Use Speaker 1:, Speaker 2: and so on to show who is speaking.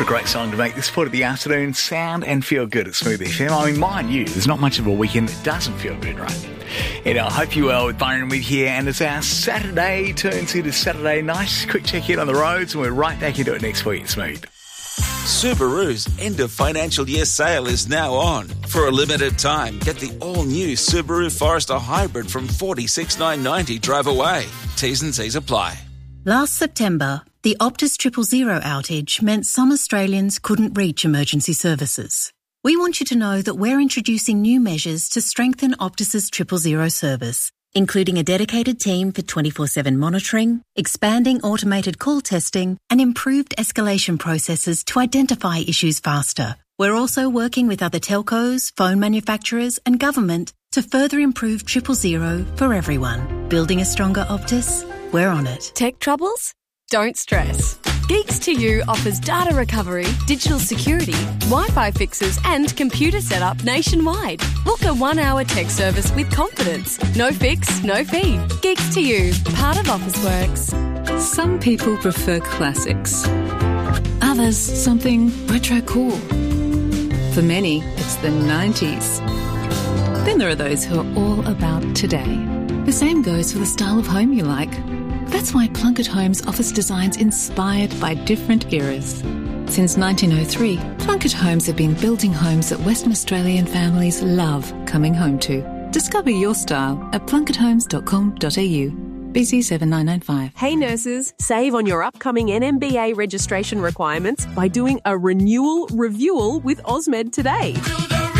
Speaker 1: What a great song to make this part of the afternoon sound and feel good at Smooth FM. I mean, mind you, there's not much of a weekend that doesn't feel good, right? And I hope you're well with Byron with here, and as our Saturday turns into Saturday, nice quick check-in on the roads, and we're right back into it next week at Smooth.
Speaker 2: Subaru's end of financial year sale is now on. For a limited time, get the all-new Subaru Forester Hybrid from $46,990 drive away. T's and C's apply.
Speaker 3: Last September, the Optus 000 outage meant some Australians couldn't reach emergency services. We want you to know that we're introducing new measures to strengthen Optus's 000 service, including a dedicated team for 24/7 monitoring, expanding automated call testing, and improved escalation processes to identify issues faster. We're also working with other telcos, phone manufacturers, and government to further improve 000 for everyone. Building a stronger Optus? We're on it.
Speaker 4: Tech troubles? Don't stress. Geeks to You offers data recovery, digital security, Wi-Fi fixes and computer setup nationwide. Book a 1-hour tech service with confidence. No fix, no fee. Geeks to You, part of Officeworks.
Speaker 5: Some people prefer classics. Others, something retro cool. For many, it's the 90s. Then there are those who are all about today. The same goes for the style of home you like. That's why Plunkett Homes offers designs inspired by different eras. Since 1903, Plunkett Homes have been building homes that Western Australian families love coming home to. Discover your style at plunketthomes.com.au. BC 7995.
Speaker 6: Hey nurses, save on your upcoming NMBA registration requirements by doing a renewal reviewal with Osmed today.